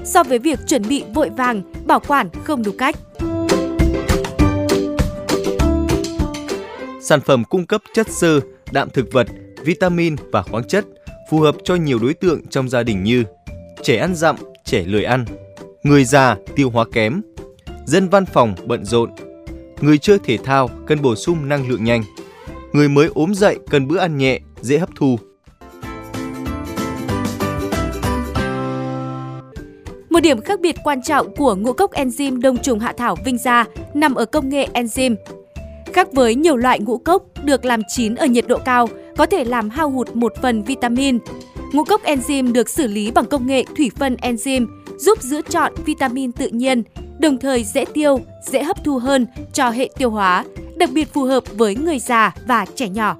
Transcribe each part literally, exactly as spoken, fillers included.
so với việc chuẩn bị vội vàng, bảo quản không đúng cách. Sản phẩm cung cấp chất xơ, đạm thực vật, vitamin và khoáng chất phù hợp cho nhiều đối tượng trong gia đình như trẻ ăn dặm, trẻ lười ăn, người già tiêu hóa kém, dân văn phòng bận rộn, người chơi thể thao cần bổ sung năng lượng nhanh, người mới ốm dậy cần bữa ăn nhẹ, dễ hấp thu. Một điểm khác biệt quan trọng của ngũ cốc enzyme đông trùng hạ thảo Vinh Gia nằm ở công nghệ enzyme. Khác với nhiều loại ngũ cốc được làm chín ở nhiệt độ cao, có thể làm hao hụt một phần vitamin, ngũ cốc enzyme được xử lý bằng công nghệ thủy phân enzyme, giúp giữ trọn vitamin tự nhiên, đồng thời dễ tiêu, dễ hấp thu hơn cho hệ tiêu hóa, đặc biệt phù hợp với người già và trẻ nhỏ.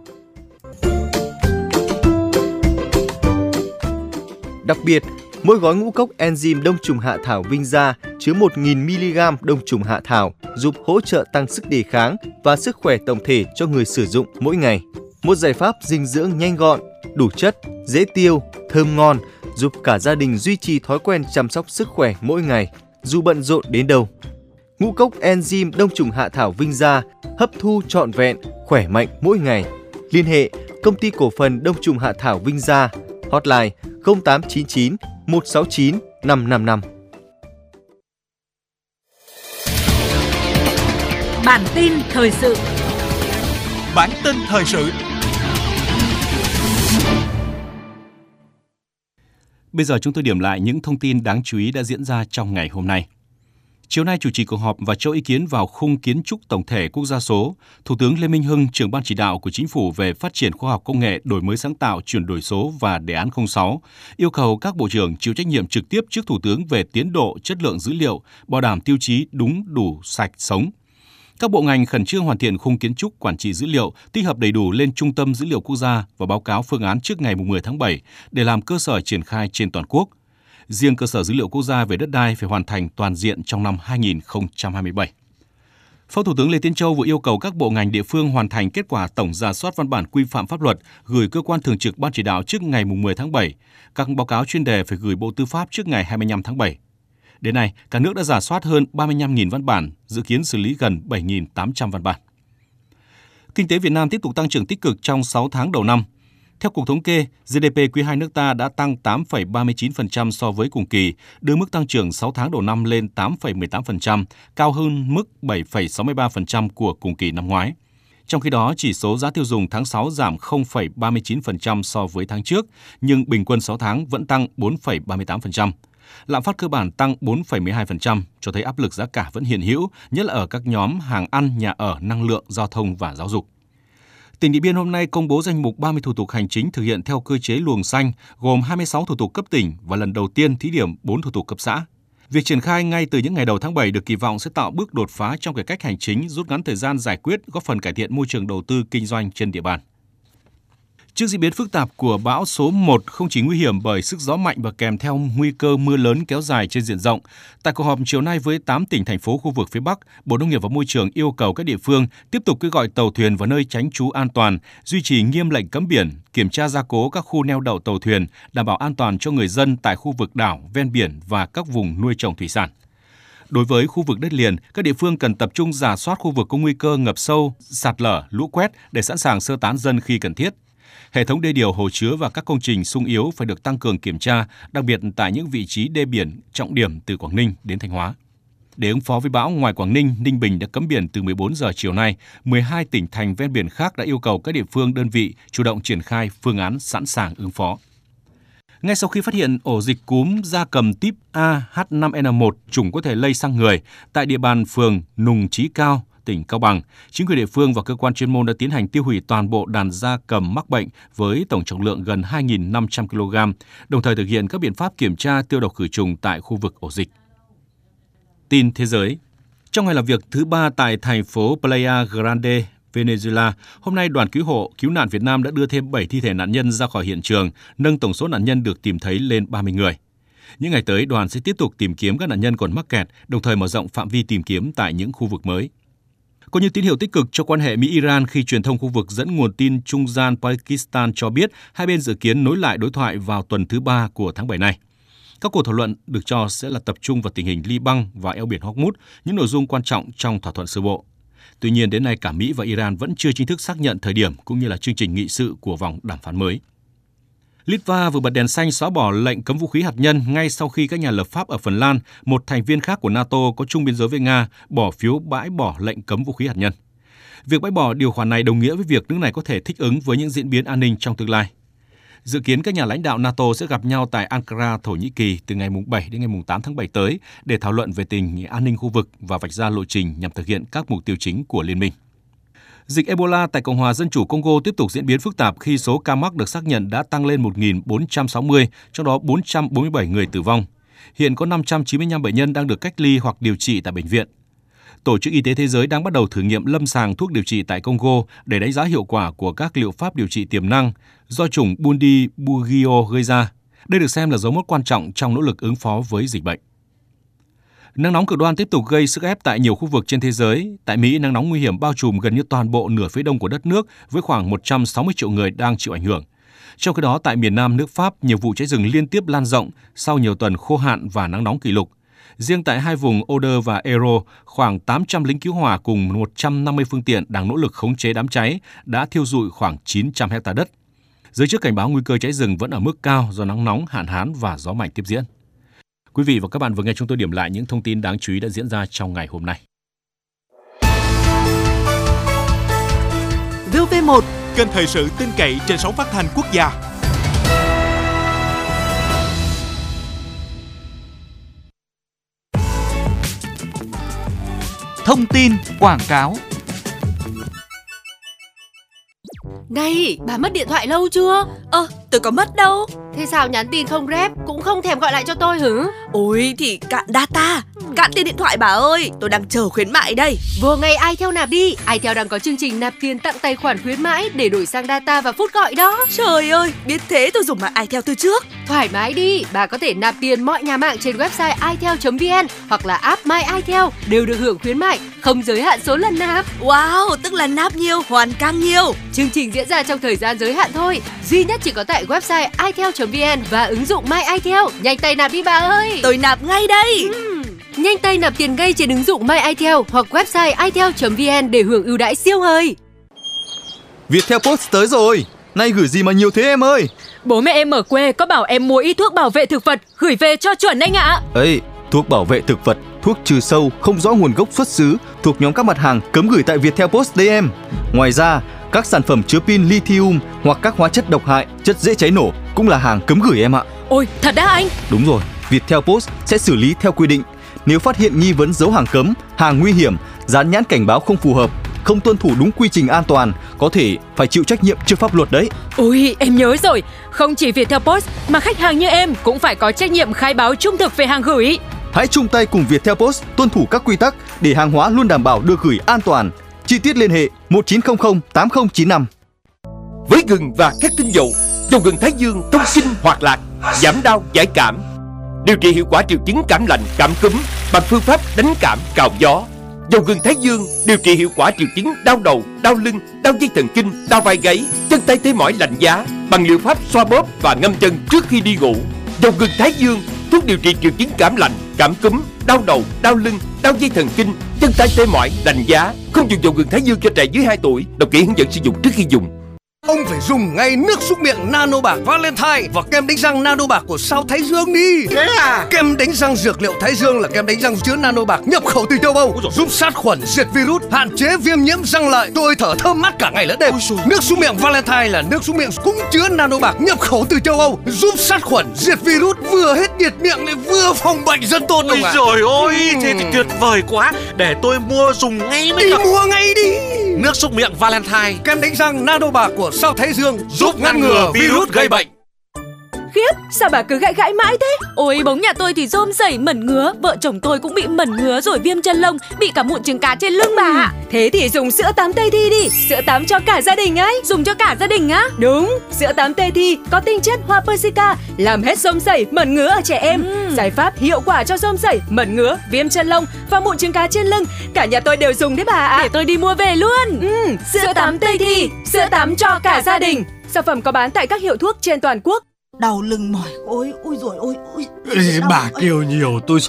Đặc biệt, mỗi gói ngũ cốc enzyme đông trùng hạ thảo Vinh Gia chứa một nghìn mi-li-gam đông trùng hạ thảo, giúp hỗ trợ tăng sức đề kháng và sức khỏe tổng thể cho người sử dụng mỗi ngày. Một giải pháp dinh dưỡng nhanh gọn, đủ chất, dễ tiêu, thơm ngon, giúp cả gia đình duy trì thói quen chăm sóc sức khỏe mỗi ngày, dù bận rộn đến đâu. Ngũ cốc enzyme đông trùng hạ thảo Vinh Gia hấp thu trọn vẹn, khỏe mạnh mỗi ngày. Liên hệ Công ty cổ phần đông trùng hạ thảo Vinh Gia, hotline không tám chín chín một sáu chín năm năm năm. Bản tin thời sự. Bản tin thời sự. Bây giờ chúng tôi điểm lại những thông tin đáng chú ý đã diễn ra trong ngày hôm nay. Chiều nay chủ trì cuộc họp và cho ý kiến vào khung kiến trúc tổng thể quốc gia số, Thủ tướng Lê Minh Hưng, trưởng ban chỉ đạo của Chính phủ về phát triển khoa học công nghệ, đổi mới sáng tạo, chuyển đổi số và đề án không sáu, yêu cầu các bộ trưởng chịu trách nhiệm trực tiếp trước Thủ tướng về tiến độ, chất lượng dữ liệu, bảo đảm tiêu chí đúng, đủ, sạch, sống. Các bộ ngành khẩn trương hoàn thiện khung kiến trúc quản trị dữ liệu, tích hợp đầy đủ lên Trung tâm Dữ liệu Quốc gia và báo cáo phương án trước ngày mười tháng bảy để làm cơ sở triển khai trên toàn quốc. Riêng cơ sở dữ liệu quốc gia về đất đai phải hoàn thành toàn diện trong năm hai nghìn không trăm hai mươi bảy. Phó Thủ tướng Lê Tiến Châu vừa yêu cầu các bộ ngành địa phương hoàn thành kết quả tổng rà soát văn bản quy phạm pháp luật, gửi cơ quan thường trực Ban chỉ đạo trước ngày mười tháng bảy. Các báo cáo chuyên đề phải gửi Bộ Tư pháp trước ngày hai mươi lăm tháng bảy. Đến nay, cả nước đã rà soát hơn ba mươi lăm nghìn văn bản, dự kiến xử lý gần bảy nghìn tám trăm văn bản. Kinh tế Việt Nam tiếp tục tăng trưởng tích cực trong sáu tháng đầu năm. Theo Cục Thống kê, giê đê pê quý hai nước ta đã tăng tám phẩy ba mươi chín phần trăm so với cùng kỳ, đưa mức tăng trưởng sáu tháng đầu năm lên tám phẩy mười tám phần trăm, cao hơn mức bảy phẩy sáu mươi ba phần trăm của cùng kỳ năm ngoái. Trong khi đó, chỉ số giá tiêu dùng tháng sáu giảm không phẩy ba mươi chín phần trăm so với tháng trước, nhưng bình quân sáu tháng vẫn tăng bốn phẩy ba mươi tám phần trăm. Lạm phát cơ bản tăng bốn phẩy mười hai phần trăm, cho thấy áp lực giá cả vẫn hiện hữu, nhất là ở các nhóm hàng ăn, nhà ở, năng lượng, giao thông và giáo dục. Tỉnh Điện Biên hôm nay công bố danh mục ba mươi thủ tục hành chính thực hiện theo cơ chế luồng xanh, gồm hai mươi sáu thủ tục cấp tỉnh và lần đầu tiên thí điểm bốn thủ tục cấp xã. Việc triển khai ngay từ những ngày đầu tháng bảy được kỳ vọng sẽ tạo bước đột phá trong cải cách hành chính, rút ngắn thời gian giải quyết, góp phần cải thiện môi trường đầu tư kinh doanh trên địa bàn. Trước diễn biến phức tạp của bão số một không chỉ nguy hiểm bởi sức gió mạnh và kèm theo nguy cơ mưa lớn kéo dài trên diện rộng, tại cuộc họp chiều nay với tám tỉnh, thành phố khu vực phía Bắc, Bộ Nông nghiệp và Môi trường yêu cầu các địa phương tiếp tục kêu gọi tàu thuyền vào nơi tránh trú an toàn, duy trì nghiêm lệnh cấm biển, kiểm tra gia cố các khu neo đậu tàu thuyền, đảm bảo an toàn cho người dân tại khu vực đảo, ven biển và các vùng nuôi trồng thủy sản. Đối với khu vực đất liền, các địa phương cần tập trung rà soát khu vực có nguy cơ ngập sâu, sạt lở, lũ quét để sẵn sàng sơ tán dân khi cần thiết. Hệ thống đê điều, hồ chứa và các công trình xung yếu phải được tăng cường kiểm tra, đặc biệt tại những vị trí đê biển trọng điểm từ Quảng Ninh đến Thanh Hóa. Để ứng phó với bão, ngoài Quảng Ninh, Ninh Bình đã cấm biển từ mười bốn giờ chiều nay. mười hai tỉnh thành ven biển khác đã yêu cầu các địa phương, đơn vị chủ động triển khai phương án sẵn sàng ứng phó. Ngay sau khi phát hiện ổ dịch cúm gia cầm típ A H năm N một chủng có thể lây sang người tại địa bàn phường Nùng Chí Cao, tỉnh Cao Bằng, chính quyền địa phương và cơ quan chuyên môn đã tiến hành tiêu hủy toàn bộ đàn gia cầm mắc bệnh với tổng trọng lượng gần hai nghìn năm trăm ki lô gam, đồng thời thực hiện các biện pháp kiểm tra tiêu độc khử trùng tại khu vực ổ dịch. Tin thế giới. Trong ngày làm việc thứ ba tại thành phố Playa Grande, Venezuela, hôm nay đoàn cứu hộ cứu nạn Việt Nam đã đưa thêm bảy thi thể nạn nhân ra khỏi hiện trường, nâng tổng số nạn nhân được tìm thấy lên ba mươi người. Những ngày tới, đoàn sẽ tiếp tục tìm kiếm các nạn nhân còn mắc kẹt, đồng thời mở rộng phạm vi tìm kiếm tại những khu vực mới. Có những tín hiệu tích cực cho quan hệ Mỹ-Iran khi truyền thông khu vực dẫn nguồn tin trung gian Pakistan cho biết hai bên dự kiến nối lại đối thoại vào tuần thứ ba của tháng bảy này. Các cuộc thảo luận được cho sẽ là tập trung vào tình hình Liban và eo biển Hormuz, những nội dung quan trọng trong thỏa thuận sơ bộ. Tuy nhiên, đến nay cả Mỹ và Iran vẫn chưa chính thức xác nhận thời điểm cũng như là chương trình nghị sự của vòng đàm phán mới. Litva vừa bật đèn xanh xóa bỏ lệnh cấm vũ khí hạt nhân ngay sau khi các nhà lập pháp ở Phần Lan, một thành viên khác của NATO có chung biên giới với Nga, bỏ phiếu bãi bỏ lệnh cấm vũ khí hạt nhân. Việc bãi bỏ điều khoản này đồng nghĩa với việc nước này có thể thích ứng với những diễn biến an ninh trong tương lai. Dự kiến các nhà lãnh đạo NATO sẽ gặp nhau tại Ankara, Thổ Nhĩ Kỳ từ ngày bảy đến ngày tám tháng bảy tới để thảo luận về tình hình an ninh khu vực và vạch ra lộ trình nhằm thực hiện các mục tiêu chính của liên minh. Dịch Ebola tại Cộng hòa Dân chủ Congo tiếp tục diễn biến phức tạp khi số ca mắc được xác nhận đã tăng lên một nghìn bốn trăm sáu mươi, trong đó bốn trăm bốn mươi bảy người tử vong. Hiện có năm trăm chín mươi lăm bệnh nhân đang được cách ly hoặc điều trị tại bệnh viện. Tổ chức Y tế Thế giới đang bắt đầu thử nghiệm lâm sàng thuốc điều trị tại Congo để đánh giá hiệu quả của các liệu pháp điều trị tiềm năng do chủng Bundibugyo gây ra. Đây được xem là dấu mốc quan trọng trong nỗ lực ứng phó với dịch bệnh. Nắng nóng cực đoan tiếp tục gây sức ép tại nhiều khu vực trên thế giới. Tại Mỹ, nắng nóng nguy hiểm bao trùm gần như toàn bộ nửa phía đông của đất nước với khoảng một trăm sáu mươi triệu người đang chịu ảnh hưởng. Trong khi đó, tại miền Nam nước Pháp, nhiều vụ cháy rừng liên tiếp lan rộng sau nhiều tuần khô hạn và nắng nóng kỷ lục. Riêng tại hai vùng Oder và Ero, khoảng tám trăm lính cứu hỏa cùng một trăm năm mươi phương tiện đang nỗ lực khống chế đám cháy đã thiêu rụi khoảng chín trăm hectare đất. Giới chức cảnh báo nguy cơ cháy rừng vẫn ở mức cao do nắng nóng, hạn hán và gió mạnh tiếp diễn. Quý vị và các bạn vừa nghe chúng tôi điểm lại những thông tin đáng chú ý đã diễn ra trong ngày hôm nay. vê o vê một, kênh thời sự tin cậy trên sóng phát thanh quốc gia. Thông tin quảng cáo. Này, bà mất điện thoại lâu chưa? Ơ, tôi có mất đâu. Thế sao nhắn tin không rep, cũng không thèm gọi lại cho tôi hử? Ôi thì cạn data, cạn tiền điện thoại bà ơi, tôi đang chờ khuyến mại đây. Vừa ngày iTel nạp đi, iTel đang có chương trình nạp tiền tặng tài khoản khuyến mãi để đổi sang data và phút gọi đó. Trời ơi, biết thế tôi dùng mạng iTel từ trước. Thoải mái đi, bà có thể nạp tiền mọi nhà mạng trên website itel chấm vn hoặc là app My iTel đều được hưởng khuyến mại, không giới hạn số lần nạp. Wow, tức là nạp nhiều, hoàn càng nhiều. Chương trình diễn ra trong thời gian giới hạn thôi, duy nhất chỉ có tại website itel chấm vn và ứng dụng My iTel. Nhanh tay nạp đi bà ơi. Tôi nạp ngay đây. Uhm. Nhanh tay nạp tiền ngay trên ứng dụng My iTel hoặc website itel chấm vn để hưởng ưu đãi siêu hời. Viettel Post tới rồi. Nay gửi gì mà nhiều thế em ơi? Bố mẹ em ở quê có bảo em mua ít thuốc bảo vệ thực vật gửi về cho chuẩn anh ạ. Ê, thuốc bảo vệ thực vật, thuốc trừ sâu không rõ nguồn gốc xuất xứ thuộc nhóm các mặt hàng cấm gửi tại Viettel Post đấy em. Ngoài ra, các sản phẩm chứa pin lithium hoặc các hóa chất độc hại, chất dễ cháy nổ cũng là hàng cấm gửi em ạ. Ôi, thật đã anh? Đúng rồi, Viettel Post sẽ xử lý theo quy định. Nếu phát hiện nghi vấn giấu hàng cấm, hàng nguy hiểm, dán nhãn cảnh báo không phù hợp, không tuân thủ đúng quy trình an toàn, có thể phải chịu trách nhiệm trước pháp luật đấy. Ôi, em nhớ rồi. Không chỉ Viettel Post mà khách hàng như em cũng phải có trách nhiệm khai báo trung thực về hàng gửi. Hãy chung tay cùng Viettel Post tuân thủ các quy tắc để hàng hóa luôn đảm bảo được gửi an toàn. Chi tiết liên hệ một chín không không tám không chín năm. Với gừng và các tinh dầu, dầu gừng Thái Dương thông sinh hoạt lạc, giảm đau giải cảm, điều trị hiệu quả triệu chứng cảm lạnh, cảm cúm bằng phương pháp đánh cảm cào gió. Dầu gừng Thái Dương điều trị hiệu quả triệu chứng đau đầu, đau lưng, đau dây thần kinh, đau vai gáy, chân tay tê mỏi lạnh giá bằng liệu pháp xoa bóp và ngâm chân trước khi đi ngủ. Dầu gừng Thái Dương thuốc điều trị triệu chứng cảm lạnh, cảm cúm, đau đầu, đau lưng, đau dây thần kinh, chân tay tê mỏi, lạnh giá. Không dùng dầu gừng Thái Dương cho trẻ dưới hai tuổi. Đọc kỹ hướng dẫn sử dụng trước khi dùng. Ông phải dùng ngay nước súc miệng Nano Bạc Valentine và kem đánh răng Nano Bạc của sao Thái Dương đi. Thế à? Kem đánh răng dược liệu Thái Dương là kem đánh răng chứa Nano Bạc nhập khẩu từ châu Âu, giúp sát khuẩn, diệt virus, hạn chế viêm nhiễm răng lợi. Tôi thở thơm mát cả ngày lẫn đêm. Nước súc miệng Valentine là nước súc miệng cũng chứa Nano Bạc nhập khẩu từ châu Âu, giúp sát khuẩn, diệt virus, vừa hết nhiệt miệng lại vừa phòng bệnh rất tốt. Ôi trời ơi, thế thì tuyệt vời quá. Để tôi mua dùng ngay mới đi được. Mua ngay đi. Nước súc miệng Valentine, kem đánh răng Nano Bạc của sao Thái Dương giúp ngăn ngừa virus gây bệnh. Khiếp, sao bà cứ gãi gãi mãi thế? Ôi, bóng nhà tôi thì rôm rẩy mẩn ngứa, vợ chồng tôi cũng bị mẩn ngứa rồi viêm chân lông, bị cả mụn trứng cá trên lưng bà ạ. Thế thì dùng sữa tắm Tây Thi đi, sữa tắm cho cả gia đình ấy. Dùng cho cả gia đình á? Đúng, sữa tắm Tây Thi có tinh chất hoa persica, làm hết rôm rẩy, mẩn ngứa ở trẻ em. Ừ. Giải pháp hiệu quả cho rôm rẩy, mẩn ngứa, viêm chân lông và mụn trứng cá trên lưng. Cả nhà tôi đều dùng đấy bà ạ. Để tôi đi mua về luôn. Ừ, sữa tắm Tây Thi, sữa tắm cho cả gia đình. Sản phẩm có bán tại các hiệu thuốc trên toàn quốc. đau lưng mỏi gối. Ui rồi ôi ui. Bà kêu nhiều tôi